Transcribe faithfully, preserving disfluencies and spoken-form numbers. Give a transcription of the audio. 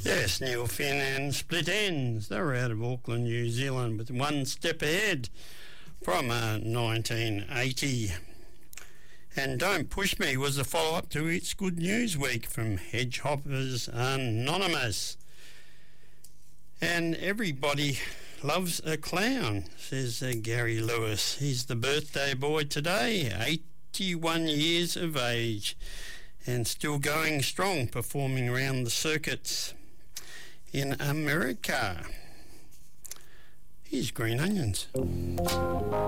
Yes, Neil Finn and Split Ends. They were out of Auckland, New Zealand, with one step ahead from uh, nineteen eighty. And Don't Push Me was the follow-up to It's Good News Week from Hedgehoppers Anonymous. And everybody loves a clown, says uh, Gary Lewis. He's the birthday boy today, eighty-one years of age, and still going strong, performing around the circuits in America. Here's Green Onions.